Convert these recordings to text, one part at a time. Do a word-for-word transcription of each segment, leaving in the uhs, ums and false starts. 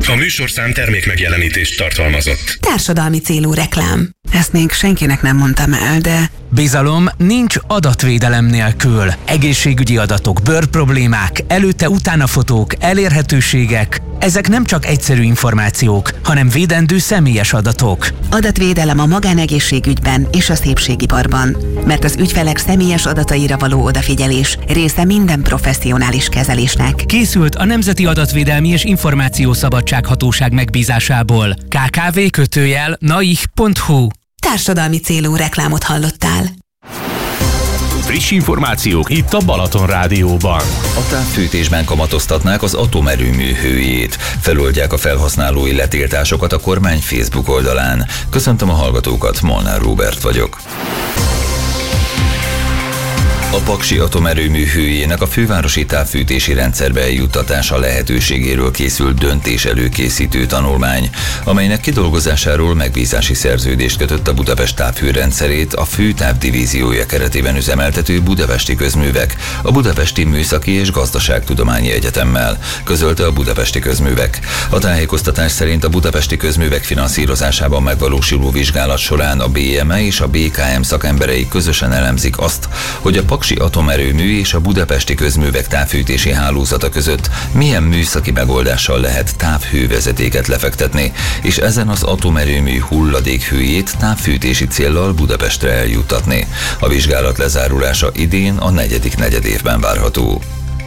A műsorszám termék megjelenítést tartalmazott. Társadalmi célú reklám. Ezt még senkinek nem mondtam el, de... Bizalom nincs adatvédelem nélkül. Egészségügyi adatok, bőrproblémák, előtte-utána fotók, elérhetőségek. Ezek nem csak egyszerű információk, hanem védendő személyes adatok. Adatvédelem a magánegészségügyben és a szépségiparban. Mert az ügyfelek személyes adataira való odafigyelés része minden professzionális kezelésnek. Készült a Nemzeti Adatvédelmi és Információszabadsághatóság megbízásából. ká ká vé kötőjel naih pont hu. Társadalmi célú reklámot hallottál. Friss információk itt a Balaton Rádióban. A távfűtésben kamatoztatnák az atomerőmű hőjét. Feloldják a felhasználói letiltásokat a kormány Facebook oldalán. Köszöntöm a hallgatókat, Molnár Róbert vagyok. A paksi atomerőmű hőjének a fővárosi távfűtési rendszerbe eljuttatása lehetőségéről készült döntés előkészítő tanulmány, amelynek kidolgozásáról megbízási szerződést kötött a Budapest távhőrendszerét a főtávdivíziója keretében üzemeltető Budapesti Közművek, a Budapesti Műszaki és Gazdaságtudományi Egyetemmel, közölte a Budapesti Közművek. A tájékoztatás szerint a Budapesti Közművek finanszírozásában megvalósuló vizsgálat során a bé em e és a bé ká em szakemberei közösen elemzik azt, hogy a paksi atomerőmű és a Budapesti Közművek távfűtési hálózata között milyen műszaki megoldással lehet távhővezetéket lefektetni, és ezen az atomerőmű hulladékhőjét távfűtési céllal Budapestre eljuttatni. A vizsgálat lezárulása idén a negyedik negyedévben várható.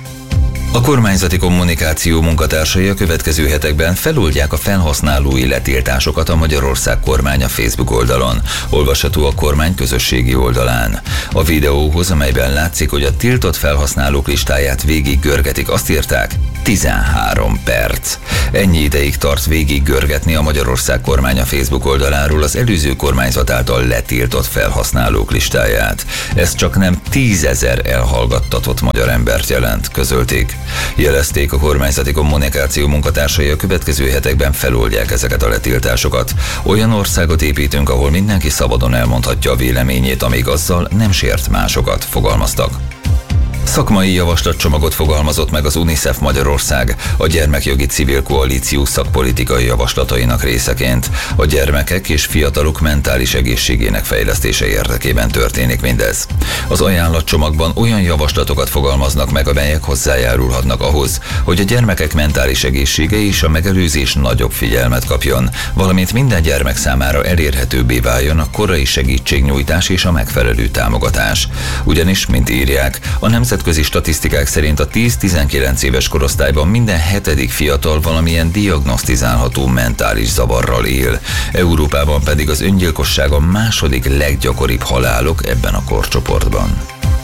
A kormányzati kommunikáció munkatársai a következő hetekben feloldják a felhasználói letiltásokat a Magyarország kormánya Facebook oldalon. Olvasható a kormány közösségi oldalán. A videóhoz, amelyben látszik, hogy a tiltott felhasználók listáját végig görgetik, azt írták: tizenhárom perc. Ennyi ideig tart végig görgetni a Magyarország kormánya Facebook oldaláról az előző kormányzat által letiltott felhasználók listáját. Ez csak nem tízezer elhallgattatott magyar embert jelent, közölték. Jelezték a kormányzati kommunikáció munkatársai, a következő hetekben feloldják ezeket a letiltásokat. Olyan országot építünk, ahol mindenki szabadon elmondhatja a véleményét, amíg azzal nem sért másokat, fogalmaztak. Szakmai javaslatcsomagot fogalmazott meg az UNICEF Magyarország a Gyermekjogi Civil Koalíció szakpolitikai javaslatainak részeként. A gyermekek és fiatalok mentális egészségének fejlesztése érdekében történik mindez. Az ajánlatcsomagban olyan javaslatokat fogalmaznak meg, amelyek hozzájárulhatnak ahhoz, hogy a gyermekek mentális egészsége és a megelőzés nagyobb figyelmet kapjon, valamint minden gyermek számára elérhetőbbé váljon a korai segítségnyújtás és a megfelelő támogatás. Ugyanis, mint írják, a nemzetközi statisztikák szerint a tíz-tizenkilenc éves korosztályban minden hetedik fiatal valamilyen diagnosztizálható mentális zavarral él. Európában pedig az öngyilkosság a második leggyakoribb halálok ebben a korcsoportban.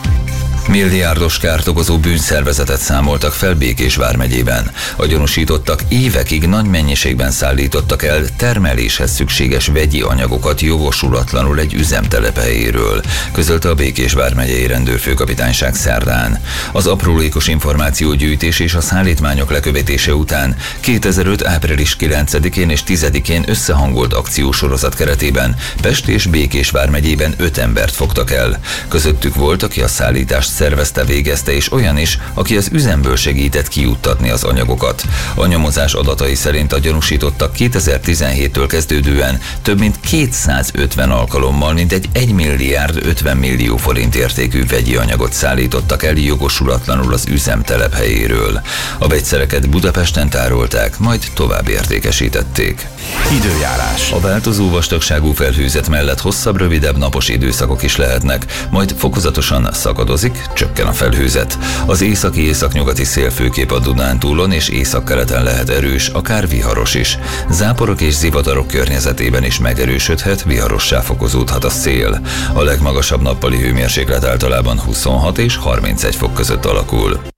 Milliárdos kárt okozó bűnszervezetet számoltak fel Békés vármegyében. A gyanúsítottak évekig nagy mennyiségben szállítottak el termeléshez szükséges vegyi anyagokat jogosulatlanul egy üzemtelep helyéről, közölte a Békés vármegyei rendőrfőkapitányság szerdán. Az aprólékos információgyűjtés és a szállítmányok lekövetése után kétezer-öt április kilencedikén és tizedikén összehangolt akciósorozat keretében Pest és Békés vármegyében öt embert fogtak el. Közöttük volt, aki a szállítást szervezte, végezte, és olyan is, aki az üzemből segített kijuttatni az anyagokat. A nyomozás adatai szerint a gyanúsítottak kétezer-tizenhéttől kezdődően több mint kétszázötven alkalommal mintegy egy milliárd ötven millió forint értékű vegyi anyagot szállítottak el jogosulatlanul az üzemtelep helyéről. A vegyszereket Budapesten tárolták, majd tovább értékesítették. Időjárás. A változó vastagságú felhőzet mellett hosszabb, rövidebb napos időszakok is lehetnek, majd fokozatosan szakadozik, csökken a felhőzet. Az északi északnyugati szél főképp a Dunántúlon és északkeleten lehet erős, akár viharos is. Záporok és zivatarok környezetében is megerősödhet, viharossá fokozódhat a szél. A legmagasabb nappali hőmérséklet általában huszonhat és harmincegy fok között alakul.